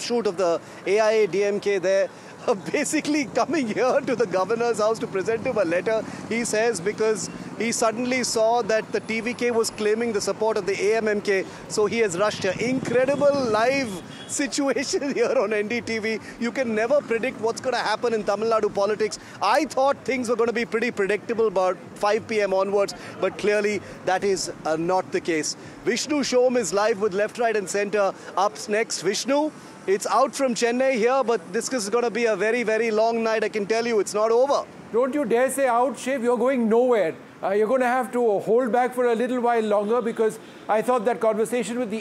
offshoot of the AIADMK there, basically coming here to the governor's house to present him a letter, he says, because he suddenly saw that the TVK was claiming the support of the AMMK, so he has rushed here. Incredible live situation here on NDTV. You can never predict what's going to happen in Tamil Nadu politics. I thought things were going to be pretty predictable about 5 p.m. onwards, but clearly that is not the case. Vishnu Shom is live with Left, Right and Centre. Up next, Vishnu. It's out from Chennai here, but this is going to be a very, very long night. I can tell you, it's not over. Don't you dare say out, Shiv. You're going nowhere. You're going to have to hold back for a little while longer, because I thought that conversation with the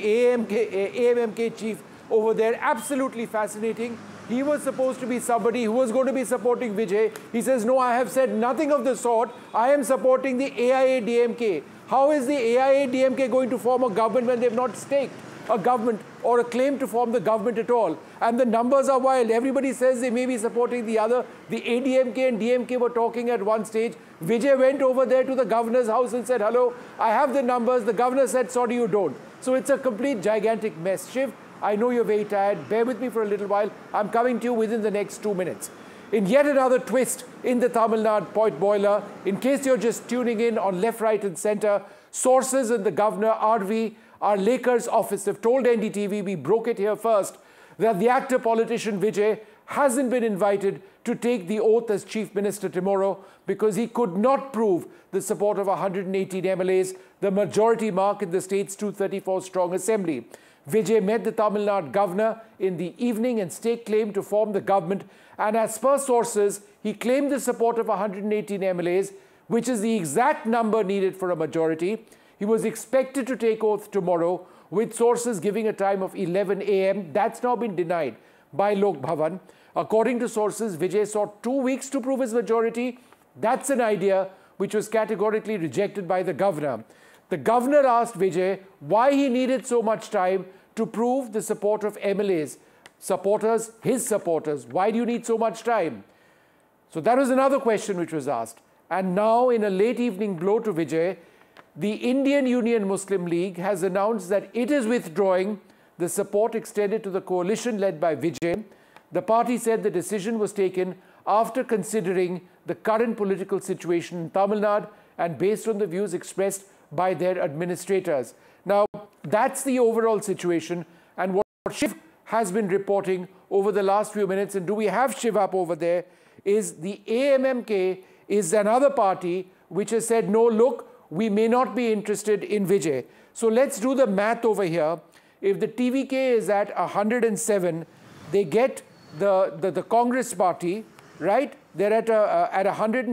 AMMK chief over there, absolutely fascinating. He was supposed to be somebody who was going to be supporting Vijay. He says, no, I have said nothing of the sort. I am supporting the AIADMK. How is the AIADMK going to form a government when they've not staked a government or a claim to form the government at all? And the numbers are wild. Everybody says they may be supporting the other. The ADMK and DMK were talking at one stage. Vijay went over there to the governor's house and said, hello, I have the numbers. The governor said, sorry, you don't. So it's a complete gigantic mess. Shiv, I know you're very tired. Bear with me for a little while. I'm coming to you within the next 2 minutes. In yet another twist in the Tamil Nadu point boiler, in case you're just tuning in on Left, Right and Centre, sources in the Governor RV, our Lakers office, have told NDTV, we broke it here first, that the actor politician Vijay hasn't been invited to take the oath as Chief Minister tomorrow because he could not prove the support of 118 MLAs, the majority mark in the state's 234-strong assembly. Vijay met the Tamil Nadu governor in the evening and staked claim to form the government, and as per sources, he claimed the support of 118 MLAs, which is the exact number needed for a majority. He was expected to take oath tomorrow, with sources giving a time of 11 a.m. That's now been denied by Lok Bhavan. According to sources, Vijay sought 2 weeks to prove his majority. That's an idea which was categorically rejected by the governor. The governor asked Vijay why he needed so much time to prove the support of MLAs. Supporters, his supporters, why do you need so much time? So that was another question which was asked. And now, in a late evening blow to Vijay, the Indian Union Muslim League has announced that it is withdrawing the support extended to the coalition led by Vijay. The party said the decision was taken after considering the current political situation in Tamil Nadu and based on the views expressed by their administrators. Now, that's the overall situation, and what Shiv has been reporting over the last few minutes, and do we have Shiv up over there, is the AMMK is another party which has said, no, look, we may not be interested in Vijay. So let's do the math over here. If the TVK is at 107, they get the Congress party, right? They're at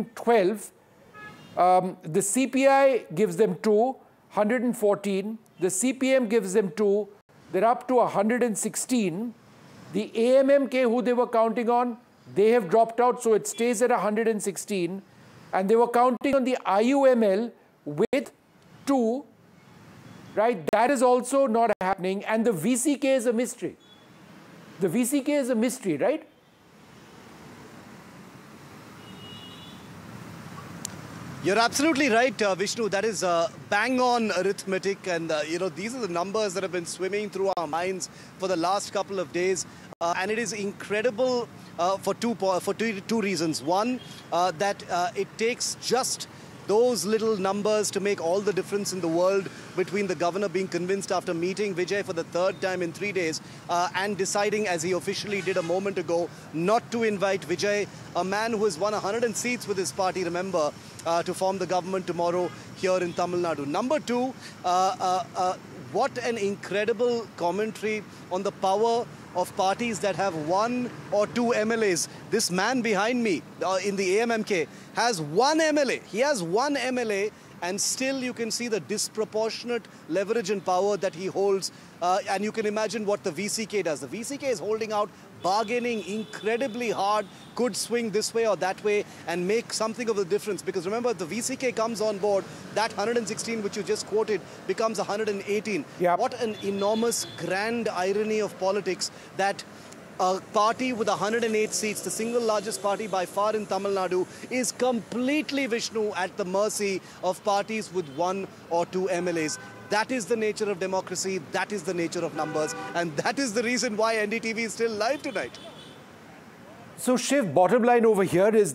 112. The CPI gives them 2, 114. The CPM gives them 2. They're up to 116. The AMMK, who they were counting on, they have dropped out, so it stays at 116. And they were counting on the IUML with 2, right? That is also not happening. And the VCK is a mystery. The VCK is a mystery, right? You're absolutely right, Vishnu. That is bang-on arithmetic, and these are the numbers that have been swimming through our minds for the last couple of days, and it is incredible for two reasons. One, that it takes just those little numbers to make all the difference in the world between the governor being convinced after meeting Vijay for the 3rd time in 3 days and deciding, as he officially did a moment ago, not to invite Vijay, a man who has won 100 seats with his party, remember, to form the government tomorrow here in Tamil Nadu. Number two, what an incredible commentary on the power of parties that have 1 or 2 MLAs. This man behind me in the AMMK has 1 MLA. He has 1 MLA, and still you can see the disproportionate leverage and power that he holds. And you can imagine what the VCK does. The VCK is holding out, bargaining incredibly hard, could swing this way or that way and make something of the difference. Because remember, if the VCK comes on board, that 116 which you just quoted becomes 118. Yep. What an enormous, grand irony of politics that a party with 108 seats, the single largest party by far in Tamil Nadu, is completely, Vishnu, at the mercy of parties with 1 or 2 MLAs. That is the nature of democracy. That is the nature of numbers. And that is the reason why NDTV is still live tonight. So Shiv, bottom line over here is